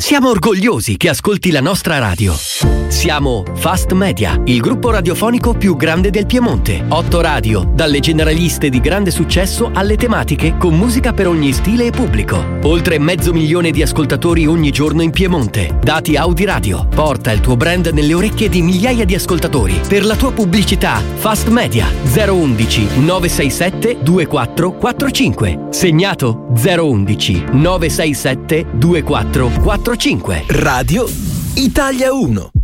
Siamo orgogliosi che ascolti la nostra radio. Siamo Fast Media, il gruppo radiofonico più grande del Piemonte. 8 radio, dalle generaliste di grande successo alle tematiche con musica per ogni stile e pubblico. Oltre 500.000 di ascoltatori ogni giorno in Piemonte. Dati Audi Radio. Porta il tuo brand nelle orecchie di migliaia di ascoltatori. Per la tua pubblicità, Fast Media 011 967 2445. Segnato 011 967 2445. Radio Italia 1.